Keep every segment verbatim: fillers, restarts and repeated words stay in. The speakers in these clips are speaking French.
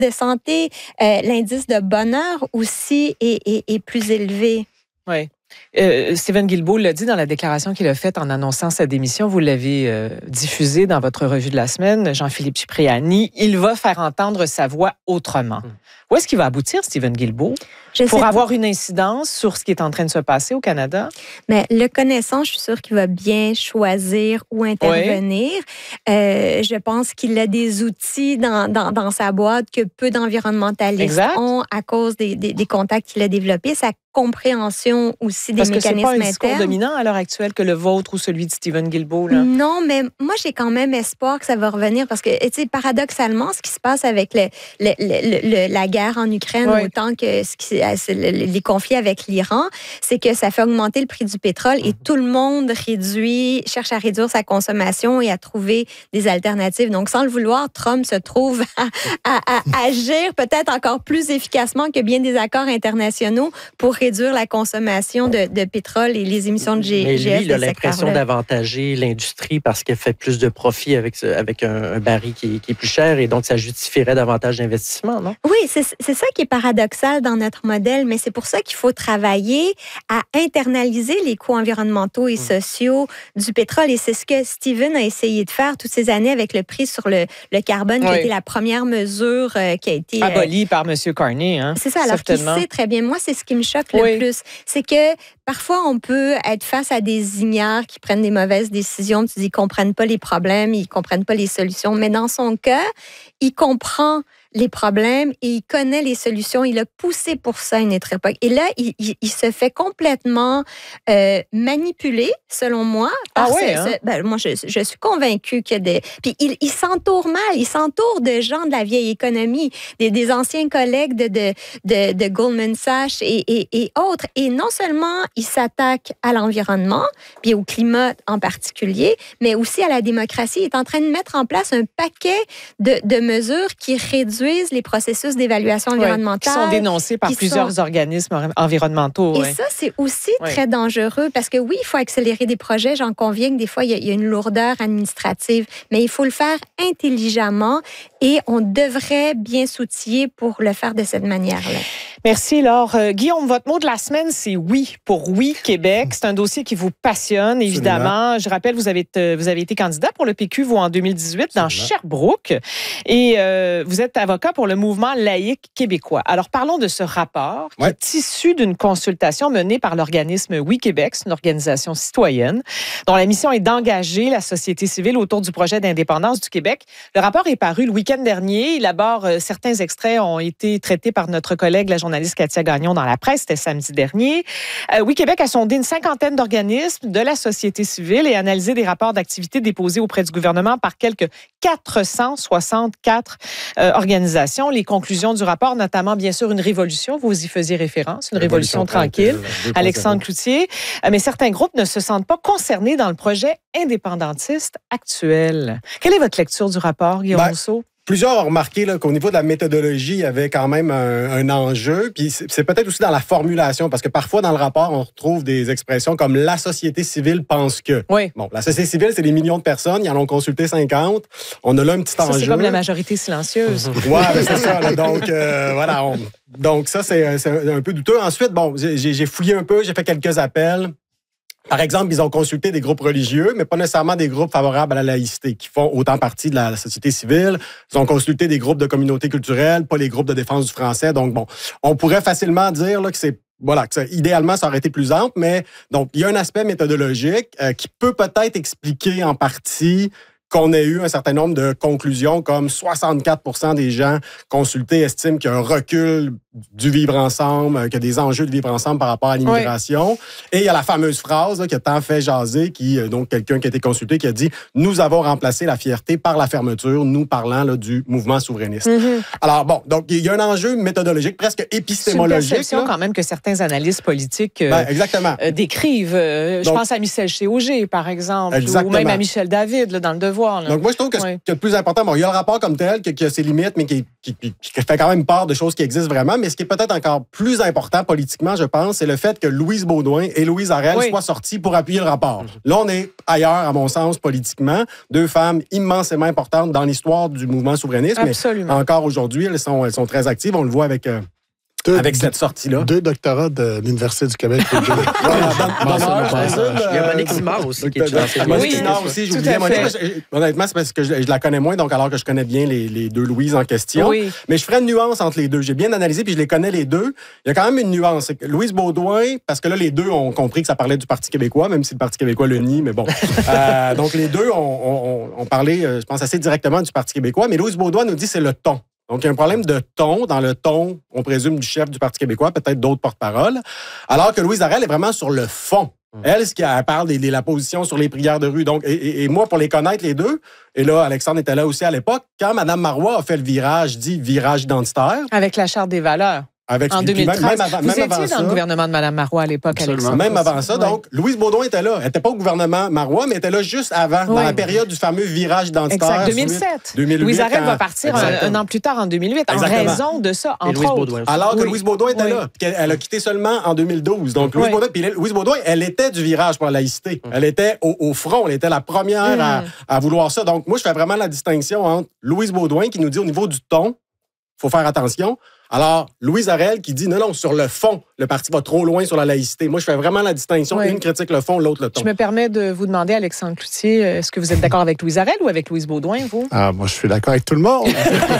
de santé, euh, l'indice de bonheur aussi est, est, est plus élevé. Oui. Euh, Stephen Guilbeault l'a dit dans la déclaration qu'il a faite en annonçant sa démission. Vous l'avez euh, diffusée dans votre revue de la semaine, Jean-Philippe Cipriani. Il va faire entendre sa voix autrement. Mmh. Où est-ce qu'il va aboutir, Stephen Guilbeault, pour avoir pas. une incidence sur ce qui est en train de se passer au Canada? Mais le connaissant, je suis sûre qu'il va bien choisir où intervenir. Oui. Euh, je pense qu'il a des outils dans, dans, dans sa boîte que peu d'environnementalistes exact. ont à cause des, des, des contacts qu'il a développés. Sa compréhension aussi des Parce mécanismes internes. Parce que c'est pas un discours internes. dominant à l'heure actuelle que le vôtre ou celui de Stephen Guilbeault, là. Non, mais moi, j'ai quand même espoir que ça va revenir parce que, tu sais, paradoxalement, ce qui se passe avec le, le, le, le, la guerre en Ukraine, oui. autant que ce qui, les conflits avec l'Iran, c'est que ça fait augmenter le prix du pétrole et tout le monde réduit, cherche à réduire sa consommation et à trouver des alternatives. Donc, sans le vouloir, Trump se trouve à, à, à agir peut-être encore plus efficacement que bien des accords internationaux pour réduire la consommation de, de pétrole et les émissions de G- Mais G F. lui, il a l'impression d'avantager l'industrie parce qu'elle fait plus de profit avec, avec un, un baril qui, qui est plus cher et donc ça justifierait davantage d'investissement, non? Oui, c'est, c'est ça qui est paradoxal dans notre modèle, mais c'est pour ça qu'il faut travailler à internaliser les coûts environnementaux et sociaux mmh. du pétrole. Et c'est ce que Stephen a essayé de faire toutes ces années avec le prix sur le, le carbone, oui. qui a été la première mesure euh, qui a été... abolie euh, par M. Carney. Hein, c'est ça, alors qu'il sait très bien. Moi, c'est ce qui me choque oui. le plus. C'est que parfois, on peut être face à des ignares qui prennent des mauvaises décisions. Tu dis, ils ne comprennent pas les problèmes, ils ne comprennent pas les solutions. Mais dans son cas, il comprend les problèmes et il connaît les solutions. Il a poussé pour ça à une autre époque. Et là, il, il, il se fait complètement euh, manipuler, selon moi. Ah ouais, ce, hein? ce, ben, moi, je, je suis convaincue que des... Puis il, il s'entoure mal. Il s'entoure de gens de la vieille économie, des, des anciens collègues de, de, de, de Goldman Sachs et, et, et autres. Et non seulement il s'attaque à l'environnement, puis au climat en particulier, mais aussi à la démocratie. Il est en train de mettre en place un paquet de, de mesures qui réduisent les processus d'évaluation environnementale. Oui, qui sont dénoncés par plusieurs sont... organismes environnementaux. Et oui. ça, c'est aussi oui. très dangereux parce que oui, il faut accélérer des projets. J'en conviens que des fois, il y a, il y a une lourdeur administrative, mais il faut le faire intelligemment et on devrait bien s'outiller pour le faire de cette manière-là. Merci, Laure. Euh, Guillaume, votre mot de la semaine, c'est oui pour Oui Québec. C'est un dossier qui vous passionne, évidemment. Absolument. Je rappelle, vous avez, été, vous avez été candidat pour le P Q, vous, en deux mille dix-huit, Absolument. Dans Sherbrooke. Et euh, vous êtes avocat pour le mouvement laïque québécois. Alors, parlons de ce rapport qui ouais. est issu d'une consultation menée par l'organisme Oui Québec. C'est une organisation citoyenne dont la mission est d'engager la société civile autour du projet d'indépendance du Québec. Le rapport est paru le week-end dernier. D'abord, euh, certains extraits ont été traités par notre collègue, la journaliste Katia Gagnon, dans la presse. C'était samedi dernier. Euh, Oui Québec a sondé une cinquantaine d'organismes de la société civile et analysé des rapports d'activité déposés auprès du gouvernement par quelques quatre cent soixante-quatre euh, organisations. Les conclusions du rapport, notamment, bien sûr, une révolution. Vous y faisiez référence, une révolution, révolution tranquille. tranquille Alexandre Cloutier. Euh, mais certains groupes ne se sentent pas concernés dans le projet indépendantiste actuel. Quelle est votre lecture du rapport, Guillaume ben, Rousseau? Plusieurs ont remarqué là, qu'au niveau de la méthodologie, il y avait quand même un, un enjeu. Puis c'est, c'est peut-être aussi dans la formulation, parce que parfois, dans le rapport, on retrouve des expressions comme « la société civile pense que ». Oui. Bon, la société civile, c'est des millions de personnes. Ils en ont consulté cinquante. On a là un petit ça, enjeu. C'est comme la majorité silencieuse. Oui, ben c'est ça. Là, donc, euh, voilà. On, donc, ça, c'est, c'est un peu douteux. Ensuite, bon, j'ai, j'ai fouillé un peu, j'ai fait quelques appels. Par exemple, ils ont consulté des groupes religieux, mais pas nécessairement des groupes favorables à la laïcité, qui font autant partie de la société civile. Ils ont consulté des groupes de communautés culturelles, pas les groupes de défense du français. Donc, bon, on pourrait facilement dire là, que c'est Voilà, que ça, idéalement, ça aurait été plus ample, mais donc, il y a un aspect méthodologique euh, qui peut peut-être expliquer en partie qu'on ait eu un certain nombre de conclusions, comme soixante-quatre pour cent des gens consultés estiment qu'il y a un recul du vivre ensemble, qu'il y a des enjeux de vivre ensemble par rapport à l'immigration. Oui. Et il y a la fameuse phrase là, qui a tant fait jaser, qui donc quelqu'un qui a été consulté, qui a dit « Nous avons remplacé la fierté par la fermeture », nous parlant là, du mouvement souverainiste. Mm-hmm. Alors bon, donc il y a un enjeu méthodologique, presque épistémologique. C'est une perception là. Quand même que certains analystes politiques euh, ben, exactement. Euh, décrivent. Euh, donc, je pense à Michel Chéauger, par exemple, exactement. Ou même à Michel David, là, dans Le Devoir. voir. Là. Donc, moi, je trouve que ouais. ce qui est le plus important, bon, il y a le rapport comme tel, qui, qui a ses limites, mais qui, qui, qui, qui fait quand même part de choses qui existent vraiment. Mais ce qui est peut-être encore plus important politiquement, je pense, c'est le fait que Louise Baudouin et Louise Arel oui. soient sorties pour appuyer le rapport. Là, on est ailleurs, à mon sens, politiquement. Deux femmes immensément importantes dans l'histoire du mouvement souverainiste. Absolument. Mais encore aujourd'hui, elles sont, elles sont très actives. On le voit avec... Euh, Deux, avec cette sortie-là. Deux doctorats de l'Université du Québec. Il y a Monique Simard aussi qui est dans Monique Simard aussi, j'oubliais Monique. Honnêtement, c'est parce que je, je la connais moins, donc alors que je connais bien les, les deux Louises en question. Oui. Mais je ferais une nuance entre les deux. J'ai bien analysé, puis je les connais les deux. Il y a quand même une nuance. C'est que Louise Baudouin, parce que là, les deux ont compris que ça parlait du Parti québécois, même si le Parti québécois le nie, mais bon. euh, donc, les deux ont, ont, ont parlé, je pense, assez directement du Parti québécois. Mais Louise Baudouin nous dit que c'est le ton. Donc, il y a un problème de ton, dans le ton, on présume, du chef du Parti québécois, peut-être d'autres porte-paroles, alors que Louise Arel est vraiment sur le fond. Elle, ce qui elle parle de la position sur les prières de rue. Donc, et, et moi, pour les connaître, les deux, et là, Alexandre était là aussi à l'époque, quand Mme Marois a fait le virage, dit virage identitaire. Avec la Charte des valeurs. Avec, en deux mille treize. Même, même avant, Vous même étiez avant dans ça, le gouvernement de Mme Marois à l'époque, Alexandre. Même avant ça, donc, ouais. Louise Baudouin était là. Elle n'était pas au gouvernement Marois, mais elle était là juste avant, ouais. dans la période du fameux virage identitaire. Exact, deux mille sept. deux mille huit, Louise Arel quand... va partir un, un an plus tard, en deux mille huit, Exactement. En raison de ça, entre Louise autres. Baudouin. Alors que oui. Louise Baudouin était oui. là. Puis elle a quitté seulement en deux mille douze. Donc, Louise, oui. Baudouin, puis Louise Baudouin, elle était du virage pour la laïcité. Elle était au, au front. Elle était la première mm. à, à vouloir ça. Donc, moi, je fais vraiment la distinction entre Louise Baudouin qui nous dit au niveau du ton, il faut faire attention. Alors, Louise Arel qui dit non, non, sur le fond, le parti va trop loin sur la laïcité. Moi, je fais vraiment la distinction. Oui. Une critique le fond, l'autre le ton. Je me permets de vous demander, Alexandre Cloutier, est-ce que vous êtes d'accord avec Louise Arel ou avec Louise Baudouin, vous? Ah, moi, je suis d'accord avec tout le monde.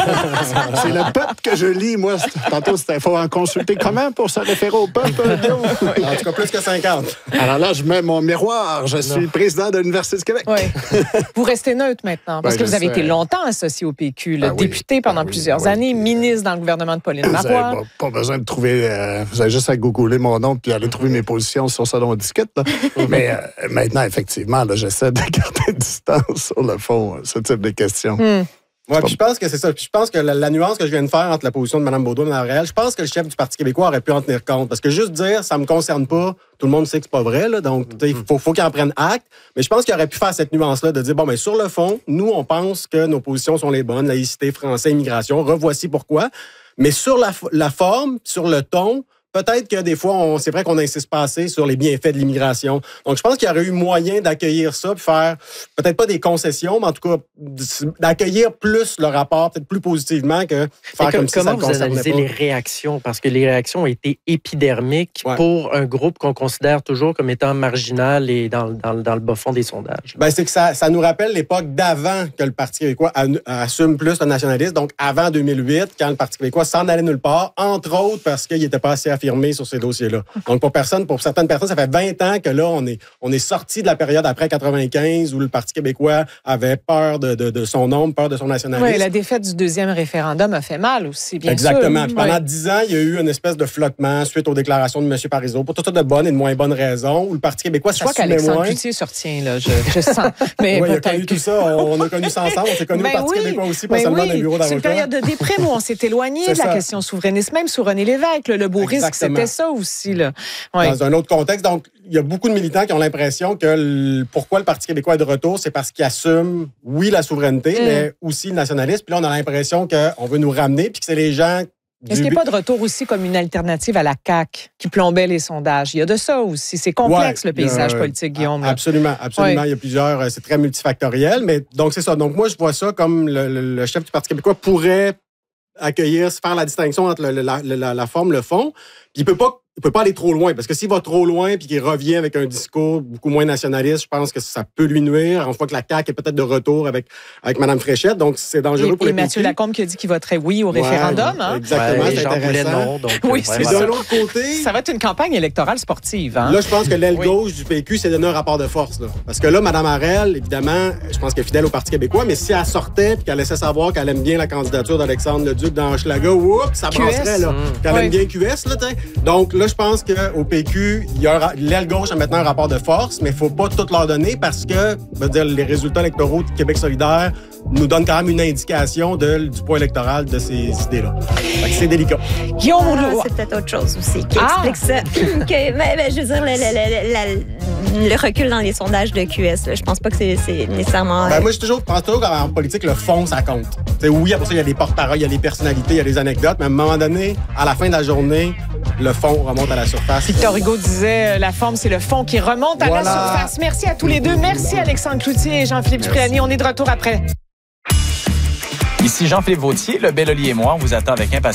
C'est le peuple que je lis. Moi, tantôt, c'était il faut en consulter comment pour se référer au peuple? En tout cas, plus que cinquante. Alors là, je mets mon miroir. Je suis non. président de l'Université du Québec. Oui. Vous restez neutre maintenant, parce ben, que vous avez sais. été longtemps associé au P Q, le ben, député oui. pendant ben, plusieurs oui. années, oui. ministre dans le gouvernement de Pauline Marois. Pas besoin de trouver... Euh, vous avez juste à googler mon nom puis aller trouver mes positions sur ça dont on discute. Là. Mais euh, maintenant, effectivement, là, j'essaie de garder distance sur le fond, ce type de questions. Mm. Ouais, puis je pense que c'est ça. Puis je pense que la, la nuance que je viens de faire entre la position de Mme Baudouin et Mme Arel, je pense que le chef du Parti québécois aurait pu en tenir compte. Parce que juste dire, ça me concerne pas, tout le monde sait que c'est pas vrai. Là, donc, il faut, faut qu'il en prenne acte. Mais je pense qu'il aurait pu faire cette nuance-là de dire, bon, mais sur le fond, nous, on pense que nos positions sont les bonnes, laïcité, français, immigration, revoici pourquoi. Mais sur la, la forme, sur le ton, peut-être que des fois, on, c'est vrai qu'on insiste pas assez sur les bienfaits de l'immigration. Donc, je pense qu'il y aurait eu moyen d'accueillir ça, puis faire peut-être pas des concessions, mais en tout cas, d'accueillir plus le rapport, peut-être plus positivement que faire que, comme si ça ne concernait pas. Comment vous analysez les réactions? Parce que les réactions ont été épidermiques ouais. pour un groupe qu'on considère toujours comme étant marginal et dans, dans, dans le bas-fond des sondages. Ben, c'est que ça, ça nous rappelle l'époque d'avant que le Parti québécois assume plus le nationalisme, donc avant deux mille huit, quand le Parti québécois s'en allait nulle part, entre autres parce qu'il n'était pas assez affirmé sur ces dossiers-là. Donc, pour personne, pour certaines personnes, ça fait vingt ans que là, on est, on est sorti de la période après quatre-vingt-quinze où le Parti québécois avait peur de, de, de son nombre, peur de son nationalisme. Oui, la défaite du deuxième référendum a fait mal aussi, bien Exactement. sûr. Puis pendant oui. dix ans, il y a eu une espèce de flottement suite aux déclarations de M. Parizeau pour toutes sortes de bonnes et de moins bonnes raisons où le Parti québécois s'assumait moins. Je crois qu'Alexandre Cloutier se retient, là. Je, je sens. Mais oui, il a connu tout ça. On a connu ça ensemble. On s'est connus ben au Parti oui, québécois aussi, pas seulement oui. dans le bureau d'avocat. C'est une période de déprime où on s'est éloigné de la ça. question souverainiste. Même sous René Lévesque, le beau Exactement. risque, c'était ça aussi. Là. Ouais. Dans un autre contexte. Donc, il y a beaucoup de militants qui ont l'impression que le, pourquoi le Parti québécois est de retour, c'est parce qu'il assume, oui, la souveraineté, mm. mais aussi le nationalisme. Puis là, on a l'impression qu'on veut nous ramener, puis que c'est les gens... Est-ce qu'il n'y a pas de retour aussi comme une alternative à la C A Q qui plombait les sondages? Il y a de ça aussi. C'est complexe, ouais, le paysage euh, politique, Guillaume. Absolument, absolument. Ouais. Il y a plusieurs... C'est très multifactoriel, mais donc c'est ça. Donc moi, je vois ça comme le, le, le chef du Parti québécois pourrait accueillir, faire la distinction entre le, la, la, la forme, le fond. Puis il peut pas il peut pas aller trop loin, parce que s'il va trop loin puis qu'il revient avec un discours beaucoup moins nationaliste, je pense que ça peut lui nuire. On voit que la C A Q est peut-être de retour avec, avec Mme Fréchette, donc c'est dangereux et, pour et le Mathieu P Q. Lacombe qui a dit qu'il voterait oui au ouais, référendum. Hein? Exactement, ouais, c'est intéressant. Non, donc, oui, euh, c'est ça. De l'autre côté... Ça va être une campagne électorale sportive. Hein? Là, je pense que l'aile oui. gauche du P Q s'est donné un rapport de force. Là. Parce que là, Mme Arel, évidemment, je pense qu'elle est fidèle au Parti québécois, mais si elle sortait et qu'elle laissait savoir qu'elle aime bien la candidature d'Alexandre Leduc dans Hochelaga, oups, ça brasserait, là. Mmh. Qu'elle oui. aime bien Q S, là, t'sais. Donc là, là, je pense qu'au P Q, il y a un, l'aile gauche a maintenant un rapport de force, mais il ne faut pas tout leur donner parce que, je veux dire, les résultats électoraux de Québec solidaire nous donnent quand même une indication de, du poids électoral de ces idées-là. Fait que c'est délicat. Guillaume Ah, Rouleau. c'est peut-être autre chose aussi qui Ah! explique ça. que, ben, ben, je veux dire, le, le, le, le, le recul dans les sondages de Q S, là, je pense pas que c'est, c'est nécessairement... Ben, moi, je toujours, pense toujours qu'en politique, le fond, ça compte. T'sais, oui, après ça, il y a des porte-paroles, il y a des personnalités, il y a des anecdotes, mais à un moment donné, à la fin de la journée, le fond remonte à la surface. Victor Hugo disait, euh, la forme, c'est le fond qui remonte à Voilà. la surface. Merci à tous les deux. Merci Alexandre Cloutier et Jean-Philippe Cipriani. On est de retour après. Ici Jean-Philippe Vautier, le Bel Oli et moi, on vous attend avec impatience.